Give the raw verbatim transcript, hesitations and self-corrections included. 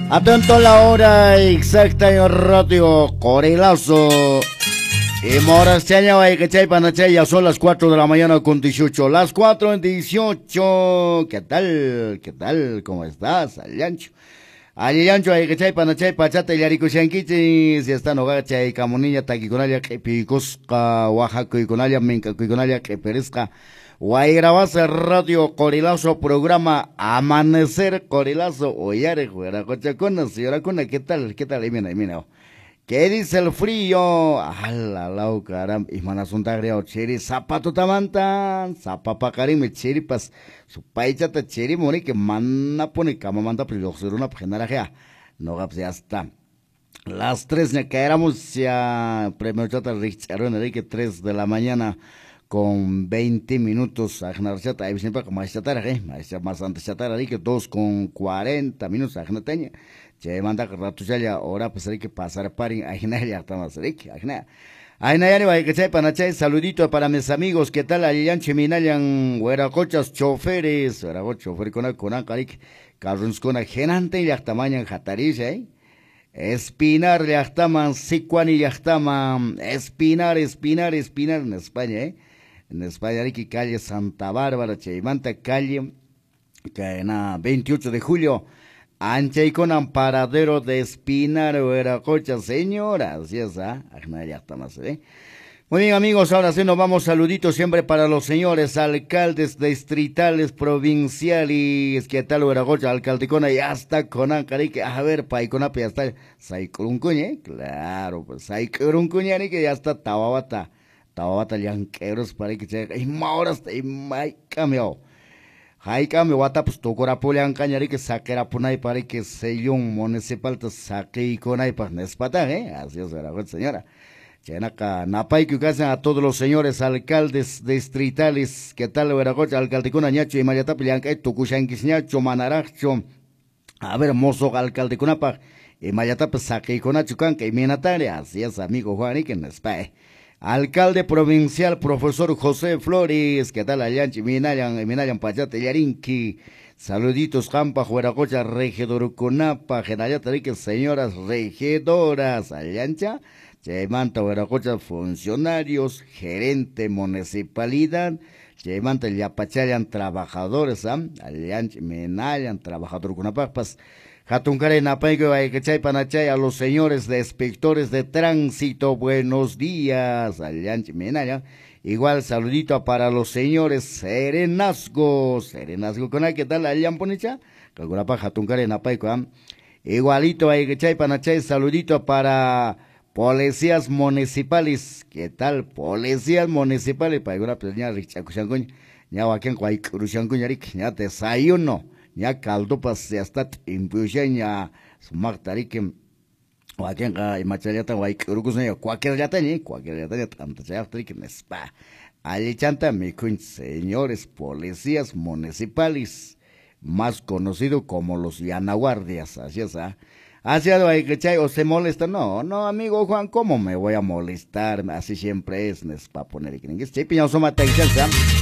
Atento a la hora exacta en Radio Corilazo. Y moras chaña que chay panachay, ya son las cuatro de la mañana con dieciocho. Las cuatro en dieciocho. ¿Qué tal? ¿Qué tal? ¿Cómo estás? Aliancho. Aliancho hay que chay panachay pachata y yarico shankichi. Si está noga chay camonilla taquiconalia que picosca Oaxaca y conalia menca y conalia que perezca. Guayrabasa Radio Corilazo, programa Amanecer Corilazo. Oyare, güera, cocha con señora Cuna, ¿qué tal? ¿Qué tal? Ahí mira, ahí mira. ¿Qué dice el frío? ¡Hala, lau, caramba! Y manasuntagria, cheri, zapato tamantan, zapapacarime, cheri, pas, su paichata, cheri, mori, que manna pone cama, manda, pero yo soy una genera, no, pues ya está. Las tres, ya caeramos, ya, premio chata, Richard Enrique, tres de la mañana. Con veinte minutos a generar chata, ahí siempre como más chatara, eh, más antes chatara, ahí que dos con cuarenta minutos a generar teña, che manda que rato ya ya, ahora pues hay que pasar pari, a generar ya está más rico, a generar. Ahí nadie va a que chay panachay, saludito para mis amigos, ¿qué tal? Alian Chiminayan, hueracochas, choferes, hueracochas, chofer con con caric, carros con genante y hasta mañana jataris, eh. Espinar, yachtaman, sicuani, yachtaman, espinar, espinar, espinar en España, eh. En España hay que calle Santa Bárbara, Cheimanta, calle, que en veintiocho de julio, ancha y con amparadero de Espinar, Veracocha, señora, así es, ah, ya está más, eh. Muy bien, amigos, ahora sí nos vamos, saluditos siempre para los señores alcaldes distritales, provinciales, que tal, Veracocha, alcaldicona, ya está con Ancarique, a ver, paicona, ya está, Saicuruncuñe, claro, pues Saicuruncuñe, que ya está Tababata. Estaba tallanqueros para que se ay mauras ay mai cambio hay cambio wata pues to cora polian cañari que saquera punay para que se yung municipal te saque y con ahí para nespata eh así es la señora chenaca napay que hacen a todos los señores alcaldes distritales que tal Veracocha alcalde con añacho y mayata pilianca y tucushanquisñacho manaracho a ver mozo alcalde con apa y mayata pues saque y con achucan que minatare así es amigo Juan y que nespa eh. Alcalde provincial, profesor José Flores, ¿qué tal allá? Minayan, Minayan Pachate, Yarinki, saluditos, Campa, Jueracocha, regidor Conapa, Genayatarique, señoras regidoras, Allancha, Chemanta, Jueracocha, funcionarios, gerente, municipalidad, Chemanta, Yapachayan, trabajadores, Allancha, Minayan, trabajador Conapa, pues, Jatuncare Napaigo Aikachay Panachay a los señores de inspectores de tránsito, buenos días, Allanchi Menaya. Igual saludito para los señores serenazgos, serenazgo con ¿qué tal Allan Ponicha? Calculapa Jatuncare Napaigo, ¿eh? Igualito Aikachay Panachay, saludito para policías municipales, ¿qué tal? Policías municipales, para una pequeña richacuchanguñ, ya vaquén cuaycruchanguñarik, ya desayuno. Ya caldo pas ya está impulsión ya sumak tarikim wakin ka imachayata waik urugus ne cualquier yata ni cualquier yata tanto ya tarikim spa allí chanta mi kun señores policías municipales más conocido como los yanaguardias así es ah así es que chay o se molesta no no amigo Juan cómo me voy a molestar así siempre es nes pa poner que chay piña soma